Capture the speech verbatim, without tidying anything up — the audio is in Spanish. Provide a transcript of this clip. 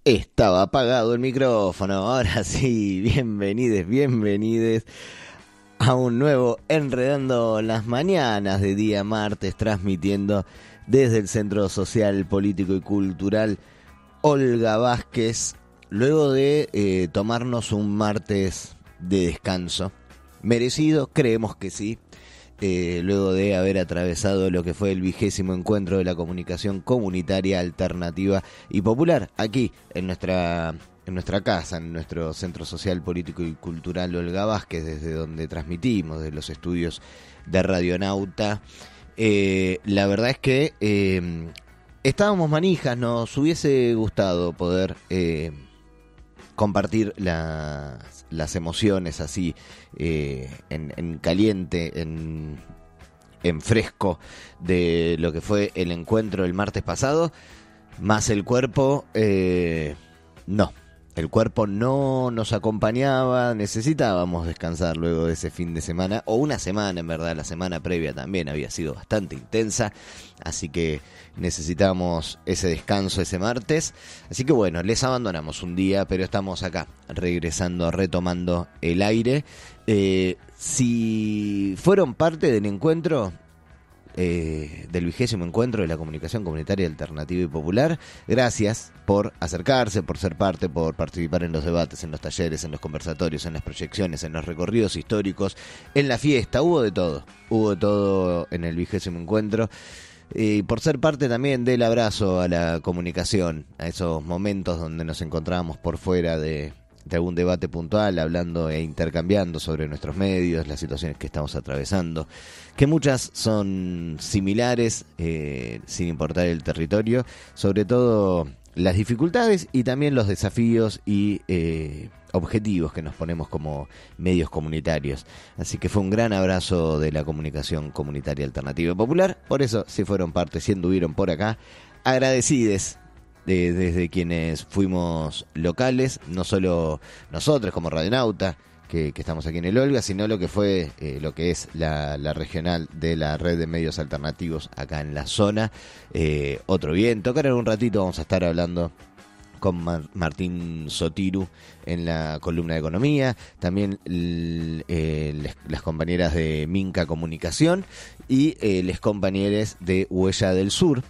Estaba apagado el micrófono. Ahora sí, bienvenides, bienvenides a un nuevo Enredando las Mañanas de día martes, transmitiendo desde el Centro Social, Político y Cultural Olga Vázquez, luego de eh, tomarnos un martes de descanso. Merecido, creemos que sí. Eh, luego de haber atravesado lo que fue el vigésimo encuentro de la comunicación comunitaria, alternativa y popular, aquí en nuestra, en nuestra casa, en nuestro Centro Social, Político y Cultural Olga Vázquez, desde donde transmitimos, de los estudios de Radionauta. Eh, la verdad es que eh, estábamos manijas, nos hubiese gustado poder eh, compartir las, las emociones así eh, en, en caliente, en, en fresco de lo que fue el encuentro el martes pasado, más el cuerpo, eh, no. El cuerpo no nos acompañaba, necesitábamos descansar luego de ese fin de semana, o una semana en verdad, la semana previa también había sido bastante intensa, así que necesitábamos ese descanso ese martes. Así que bueno, les abandonamos un día, pero estamos acá, regresando, retomando el aire. Eh, si fueron parte del encuentro... Eh, del vigésimo encuentro de la comunicación comunitaria alternativa y popular, gracias por acercarse, por ser parte, por participar en los debates, en los talleres, en los conversatorios, en las proyecciones, en los recorridos históricos, en la fiesta, hubo de todo, hubo de todo en el vigésimo encuentro. Y por ser parte también del abrazo a la comunicación, a esos momentos donde nos encontrábamos por fuera de, de algún debate puntual, hablando e intercambiando sobre nuestros medios, las situaciones que estamos atravesando, que muchas son similares, eh, sin importar el territorio, sobre todo las dificultades y también los desafíos y eh, objetivos que nos ponemos como medios comunitarios. Así que fue un gran abrazo de la comunicación comunitaria alternativa y popular. Por eso, si fueron parte, si anduvieron por acá, agradecides de, desde quienes fuimos locales, no solo nosotros como Radionauta, que, que estamos aquí en el Olga, sino lo que fue, eh, lo que es la, la regional de la red de medios alternativos acá en la zona. Eh, otro bien, tocar en un ratito, vamos a estar hablando con Mar- Martín Sotiru en la columna de economía, también l- eh, les, las compañeras de Minca Comunicación y eh, les compañeros de Huella del Sur,